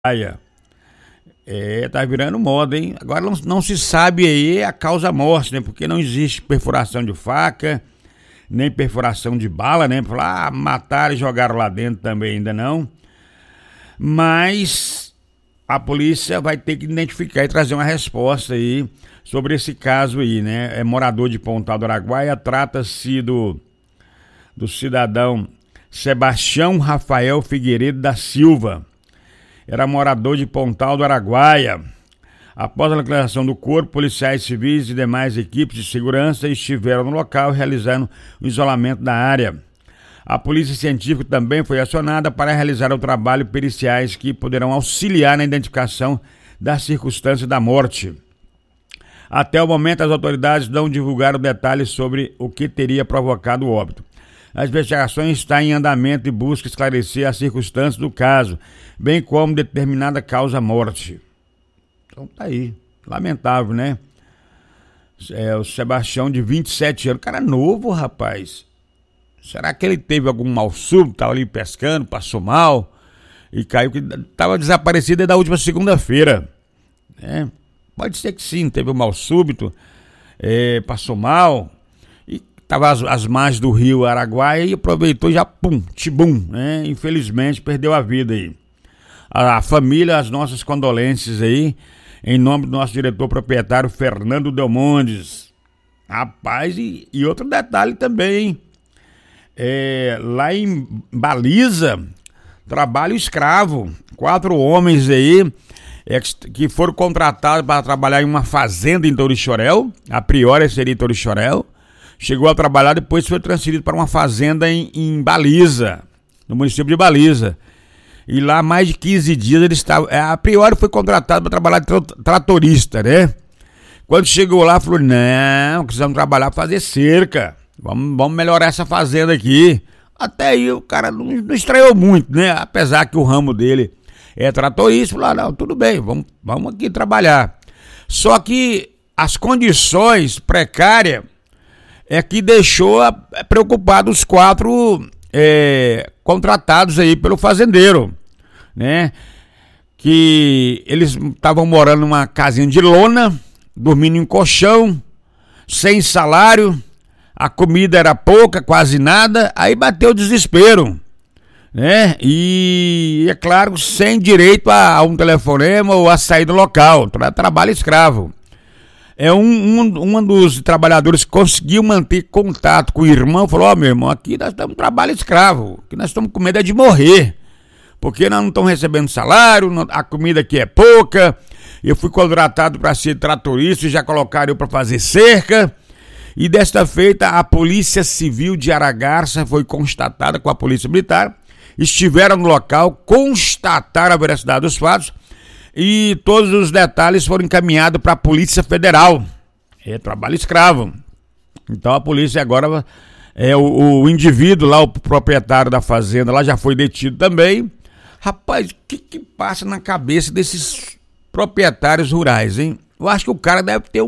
Araguaia. Tá virando moda, hein? Agora não se sabe aí a causa-morte, né? Porque não existe perfuração de faca, nem perfuração de bala, né? Falar, mataram e jogaram lá dentro também ainda não. Mas a polícia vai ter que identificar e trazer uma resposta aí sobre esse caso aí, né? É morador de Pontal do Araguaia, trata-se do cidadão Sebastião Rafael Figueiredo da Silva. Era morador de Pontal do Araguaia. Após a localização do corpo, policiais civis e demais equipes de segurança estiveram no local realizando o isolamento da área. A polícia científica também foi acionada para realizar o trabalho periciais que poderão auxiliar na identificação das circunstâncias da morte. Até o momento, as autoridades não divulgaram detalhes sobre o que teria provocado o óbito. As investigações estão em andamento e busca esclarecer as circunstâncias do caso, bem como determinada causa-morte. Então tá aí, lamentável, né? O Sebastião, de 27 anos, cara novo, rapaz. Será que ele teve algum mal súbito, tava ali pescando, passou mal e caiu, que tava desaparecido desde a última segunda-feira, né? Pode ser que sim, teve um mal súbito, passou mal e tava às margens do rio Araguaia e aproveitou e já tibum, né? Infelizmente perdeu a vida aí. A família, as nossas condolências aí, em nome do nosso diretor proprietário Fernando Delmondes. Rapaz, e outro detalhe também, hein? Lá em Baliza, trabalho escravo. 4 homens aí que foram contratados para trabalhar em uma fazenda em Torixoréu. A priori seria em Torixoréu. Chegou a trabalhar, depois foi transferido para uma fazenda em Baliza, no município de Baliza. E lá, mais de 15 dias, ele estava. A priori foi contratado para trabalhar de tratorista, né? Quando chegou lá, falou: não, precisamos trabalhar para fazer cerca. Vamos melhorar essa fazenda aqui. Até aí o cara não estranhou muito, né? Apesar que o ramo dele é tratorista, falou: não, tudo bem, vamos aqui trabalhar. Só que as condições precárias é que deixou preocupado os 4 contratados aí pelo fazendeiro, né? Que eles estavam morando numa casinha de lona, dormindo em colchão, sem salário. A comida era pouca, quase nada, aí bateu o desespero, né? E é claro, sem direito a um telefonema ou a sair do local, trabalho escravo. Um dos trabalhadores conseguiu manter contato com o irmão, falou: meu irmão, aqui nós estamos em trabalho escravo, aqui nós estamos com medo de morrer, porque nós não estamos recebendo salário, a comida aqui é pouca, eu fui contratado para ser tratorista e já colocaram eu para fazer cerca. E desta feita, a Polícia Civil de Aragarça foi constatada com a Polícia Militar, estiveram no local, constataram a veracidade dos fatos e todos os detalhes foram encaminhados para a Polícia Federal. Trabalho escravo. Então a polícia agora, o indivíduo lá, o proprietário da fazenda lá, já foi detido também. Rapaz, o que passa na cabeça desses proprietários rurais, hein? Eu acho que o cara deve ter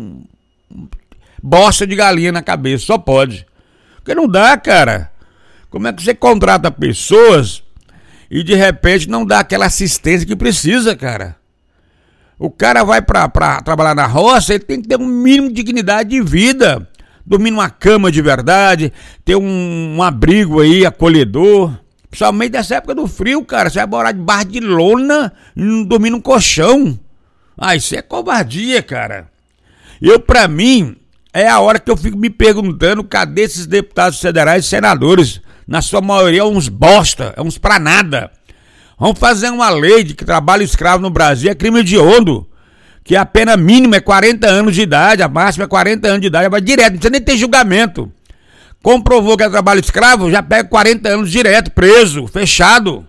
bosta de galinha na cabeça, só pode. Porque não dá, cara. Como é que você contrata pessoas e de repente não dá aquela assistência que precisa, cara? O cara vai pra trabalhar na roça, ele tem que ter um mínimo de dignidade de vida. Dormir numa cama de verdade, ter um abrigo aí, acolhedor. Principalmente nessa época do frio, cara. Você vai morar debaixo de lona e não dormir num colchão. Isso é covardia, cara. Pra mim, é a hora que eu fico me perguntando: cadê esses deputados federais e senadores? Na sua maioria, uns bosta, uns pra nada. Vamos fazer uma lei de que trabalho escravo no Brasil é crime hediondo, que a pena mínima é 40 anos de idade, a máxima é 40 anos de idade, vai direto, não precisa nem ter julgamento. Comprovou que é trabalho escravo, já pega 40 anos direto, preso, fechado.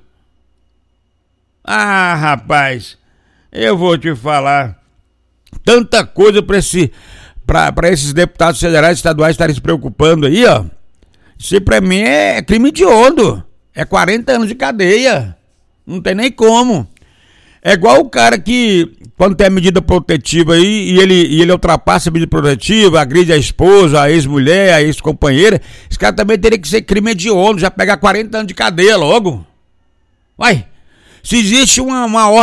Rapaz, eu vou te falar, tanta coisa para esses deputados federais e estaduais estarem se preocupando aí, ó. Isso aí pra mim é crime hediondo. É 40 anos de cadeia. Não tem nem como. É igual o cara que, quando tem a medida protetiva aí, e ele ultrapassa a medida protetiva, agride a esposa, a ex-mulher, a ex-companheira, esse cara também teria que ser crime hediondo, já pegar 40 anos de cadeia logo. Uai, Se existe uma ordem